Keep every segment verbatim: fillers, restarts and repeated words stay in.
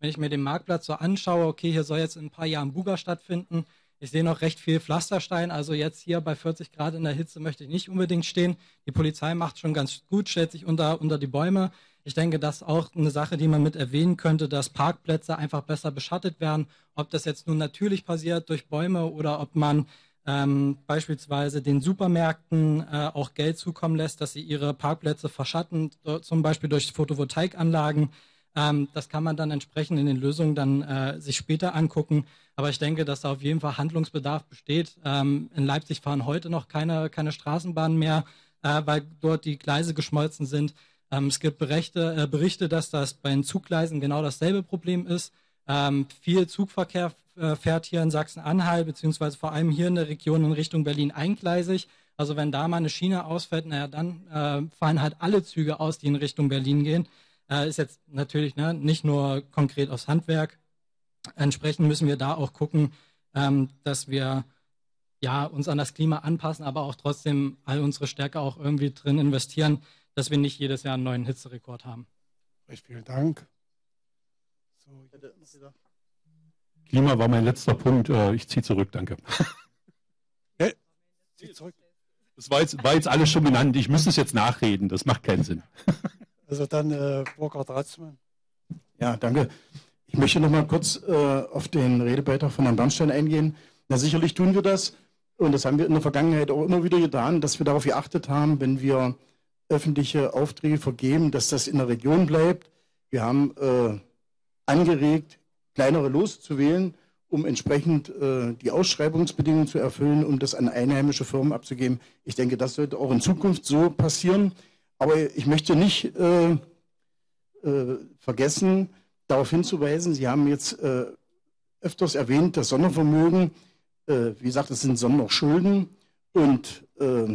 Wenn ich mir den Marktplatz so anschaue, okay, hier soll jetzt in ein paar Jahren Buga stattfinden. Ich sehe noch recht viel Pflasterstein, also jetzt hier bei vierzig Grad in der Hitze möchte ich nicht unbedingt stehen. Die Polizei macht schon ganz gut, stellt sich unter, unter die Bäume. Ich denke, das ist auch eine Sache, die man mit erwähnen könnte, dass Parkplätze einfach besser beschattet werden. Ob das jetzt nun natürlich passiert durch Bäume oder ob man ähm, beispielsweise den Supermärkten äh, auch Geld zukommen lässt, dass sie ihre Parkplätze verschatten, zum Beispiel durch Photovoltaikanlagen. Ähm, das kann man dann entsprechend in den Lösungen dann äh, sich später angucken. Aber ich denke, dass da auf jeden Fall Handlungsbedarf besteht. Ähm, in Leipzig fahren heute noch keine, keine Straßenbahnen mehr, äh, weil dort die Gleise geschmolzen sind. Ähm, es gibt Berichte, äh, Berichte, dass das bei den Zuggleisen genau dasselbe Problem ist. Ähm, viel Zugverkehr äh, fährt hier in Sachsen-Anhalt, beziehungsweise vor allem hier in der Region in Richtung Berlin eingleisig. Also wenn da mal eine Schiene ausfällt, naja, dann äh, fallen halt alle Züge aus, die in Richtung Berlin gehen. Äh, ist jetzt natürlich ne, nicht nur konkret aufs Handwerk. Entsprechend müssen wir da auch gucken, ähm, dass wir ja, uns an das Klima anpassen, aber auch trotzdem all unsere Stärke auch irgendwie drin investieren, dass wir nicht jedes Jahr einen neuen Hitzerekord haben. Recht vielen Dank. So, Klima war mein letzter Punkt. Ich ziehe zurück, danke. Ja, zieh zurück. Das war jetzt, war jetzt alles schon benannt. Ich müsste es jetzt nachreden. Das macht keinen Sinn. Also dann äh, Burkhard Ratzmann. Ja, danke. Ich möchte noch mal kurz äh, auf den Redebeitrag von Herrn Bernstein eingehen. Na, sicherlich tun wir das. Und das haben wir in der Vergangenheit auch immer wieder getan, dass wir darauf geachtet haben, wenn wir öffentliche Aufträge vergeben, dass das in der Region bleibt. Wir haben äh, angeregt, kleinere Lose zu wählen, um entsprechend äh, die Ausschreibungsbedingungen zu erfüllen, um das an einheimische Firmen abzugeben. Ich denke, das sollte auch in Zukunft so passieren. Aber ich möchte nicht äh, äh, vergessen, darauf hinzuweisen, Sie haben jetzt äh, öfters erwähnt, das Sondervermögen. Äh, wie gesagt, es sind Sonderschulden. Und äh,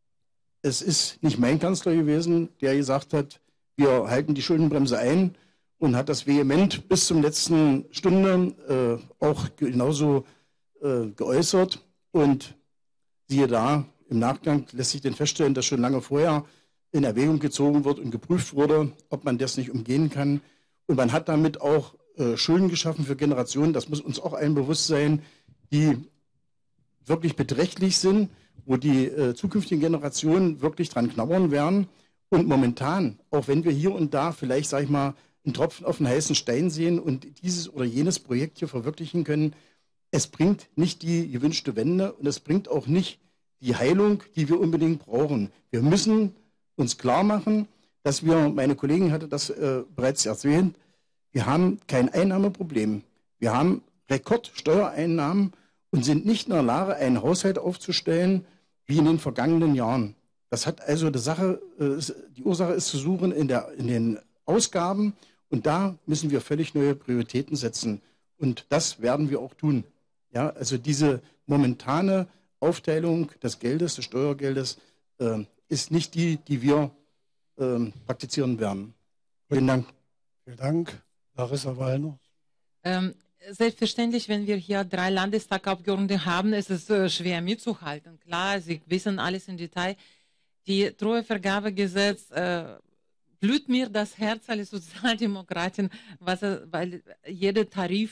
es ist nicht mein Kanzler gewesen, der gesagt hat, wir halten die Schuldenbremse ein, und hat das vehement bis zum letzten Stunde äh, auch genauso äh, geäußert. Und siehe da, im Nachgang lässt sich denn feststellen, dass schon lange vorher in Erwägung gezogen wird und geprüft wurde, ob man das nicht umgehen kann. Und man hat damit auch äh, Schulden geschaffen für Generationen, das muss uns auch allen bewusst sein, die wirklich beträchtlich sind, wo die äh, zukünftigen Generationen wirklich dran knabbern werden. Und momentan, auch wenn wir hier und da vielleicht, sag ich mal, einen Tropfen auf einen heißen Stein sehen und dieses oder jenes Projekt hier verwirklichen können, es bringt nicht die gewünschte Wende und es bringt auch nicht die Heilung, die wir unbedingt brauchen. Wir müssen uns klar machen, dass wir, meine Kollegin hatte das äh, bereits erwähnt, wir haben kein Einnahmeproblem. Wir haben Rekordsteuereinnahmen und sind nicht in der Lage, einen Haushalt aufzustellen wie in den vergangenen Jahren. Das hat also die Sache, äh, die Ursache ist zu suchen in, der, in den Ausgaben. Und da müssen wir völlig neue Prioritäten setzen. Und das werden wir auch tun. Ja, also diese momentane Aufteilung des Geldes, des Steuergeldes, äh, ist nicht die, die wir äh, praktizieren werden. Vielen Dank. Vielen Dank. Larissa Wallner. Ähm, selbstverständlich, wenn wir hier drei Landestagabgeordnete haben, ist es äh, schwer mitzuhalten. Klar, Sie wissen alles im Detail. Die Treuevergabegesetz äh, blüht mir das Herz als Sozialdemokratin, was, weil jede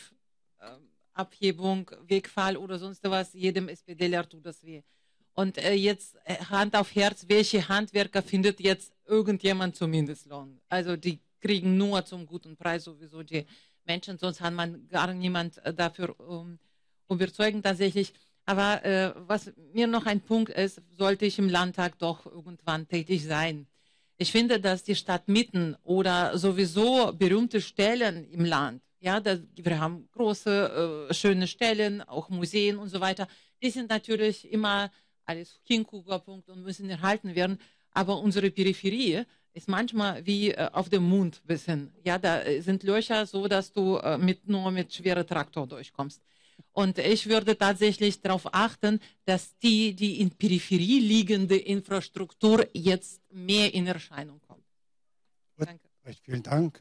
Tarifabhebung, äh, Wegfall oder sonst was, jedem SPDler tut das weh. Und äh, jetzt äh, Hand auf Herz, welche Handwerker findet jetzt irgendjemand zum Mindestlohn? Also die kriegen nur zum guten Preis sowieso die Menschen, sonst hat man gar niemand äh, dafür um, überzeugen tatsächlich. Aber äh, was mir noch ein Punkt ist, sollte ich im Landtag doch irgendwann tätig sein. Ich finde, dass die Stadtmieten oder sowieso berühmte Stellen im Land, ja, das, wir haben große, äh, schöne Stellen, auch Museen und so weiter, die sind natürlich immer alles Hinguckerpunkt und müssen erhalten werden. Aber unsere Peripherie ist manchmal wie äh, auf dem Mond ein bisschen. Ja, da sind Löcher so, dass du äh, mit, nur mit schwerem Traktor durchkommst. Und ich würde tatsächlich darauf achten, dass die, die in Peripherie liegende Infrastruktur jetzt mehr in Erscheinung kommt. Gut, danke. Recht vielen Dank.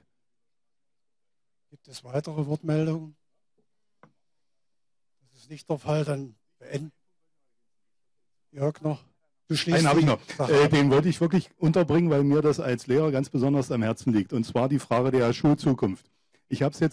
Gibt es weitere Wortmeldungen? Das ist nicht der Fall, dann beenden. Jörg noch? Du schließt Einen habe ich noch. Äh, den wollte ich wirklich unterbringen, weil mir das als Lehrer ganz besonders am Herzen liegt. Und zwar die Frage der Schulzukunft. Ich habe es jetzt